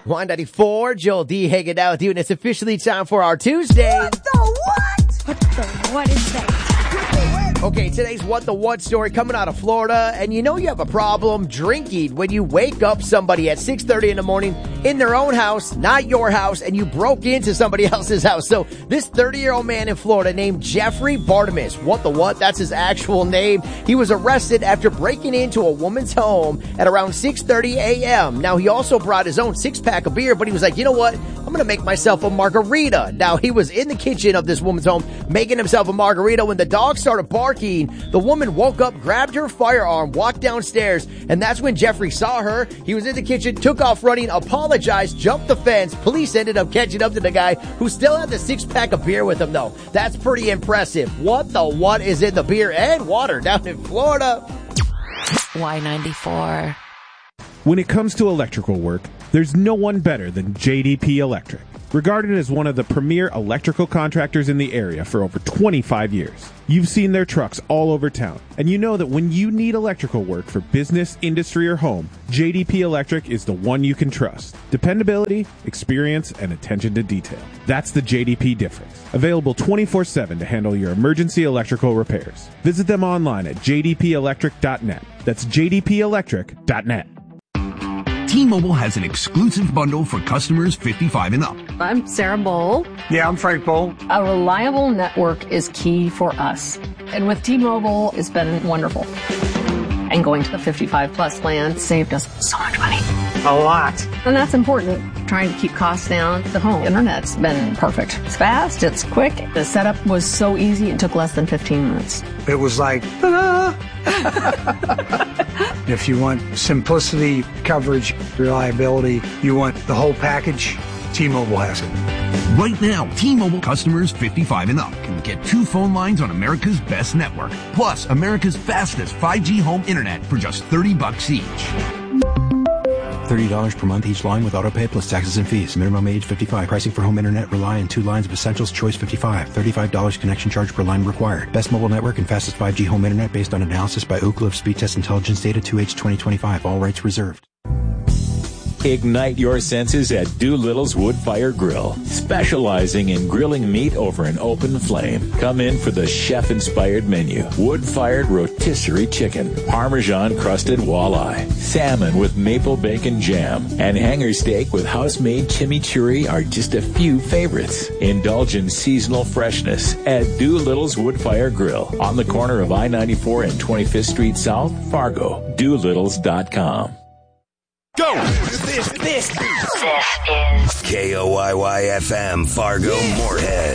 Y94, Joel D hanging out with you, and it's officially time for our Tuesday. What the what? What the what is that? Okay, today's What the What story coming out of Florida, and you know you have a problem drinking when you wake up somebody at 6:30 in the morning in their own house, not your house, and you broke into somebody else's house. So this 30-year-old man in Florida named Jeffrey Bartimus, what the what, that's his actual name. He was arrested after breaking into a woman's home at around 6:30 a.m. Now, he also brought his own six-pack of beer, but he was like, you know what? I'm going to make myself a margarita. Now, he was in the kitchen of this woman's home making himself a margarita when the dog started barking. The woman woke up, grabbed her firearm, walked downstairs, and that's when Jeffrey saw her. He was in the kitchen, took off running, apologized, jumped the fence. Police ended up catching up to the guy who still had the six-pack of beer with him, though. That's pretty impressive. What the what is in the beer and water down in Florida? Y94. When it comes to electrical work, there's no one better than JDP Electric. Regarded as one of the premier electrical contractors in the area for over 25 years. You've seen their trucks all over town, and you know that when you need electrical work for business, industry, or home, JDP Electric is the one you can trust. Dependability, experience, and attention to detail. That's the JDP difference. Available 24/7 to handle your emergency electrical repairs. Visit them online at jdpelectric.net. That's jdpelectric.net. T-Mobile has an exclusive bundle for customers 55 and up. I'm Sarah Bowl. Yeah, I'm Frank Bowl. A reliable network is key for us. And with T-Mobile, it's been wonderful. And going to the 55 plus plan saved us so much money. A lot. And that's important. Trying to keep costs down. The home internet's been perfect. It's fast, it's quick. The setup was so easy, it took less than 15 minutes. It was like, ta-da! If you want simplicity, coverage, reliability, you want the whole package, T-Mobile has it. Right now, T-Mobile customers 55 and up can get 2 phone lines on America's best network, plus America's fastest 5G home internet for just $30 each. $30 per month each line with autopay plus taxes and fees. Minimum age 55. Pricing for home internet rely on 2 lines of Essentials Choice 55. $35 connection charge per line required. Best mobile network and fastest 5G home internet based on analysis by Ookla of Speed Test Intelligence Data 2H 2025. All rights reserved. Ignite your senses at Doolittle's Wood Fire Grill, specializing in grilling meat over an open flame. Come in for the chef-inspired menu. Wood-fired rotisserie chicken, Parmesan-crusted walleye, salmon with maple bacon jam, and hanger steak with house-made chimichurri are just a few favorites. Indulge in seasonal freshness at Doolittle's Wood Fire Grill on the corner of I-94 and 25th Street South, Fargo. Doolittles.com. Go! This is KOYY-FM, Fargo, Moorhead.